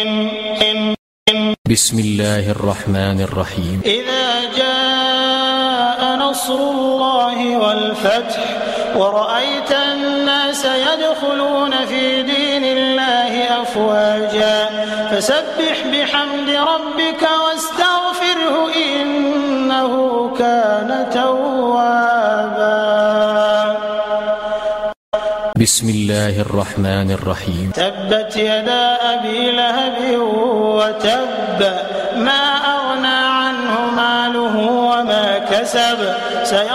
بسم الله الرحمن الرحيم. إذا جاء نصر الله والفتح ورأيت الناس يدخلون في دين الله أفواجا فسبح بحمد ربك واستغفره إنه كان توابا. بسم الله الرحمن الرحيم. تبت يدا أبي لهب وتب ما أغنى عنه ماله وما كسب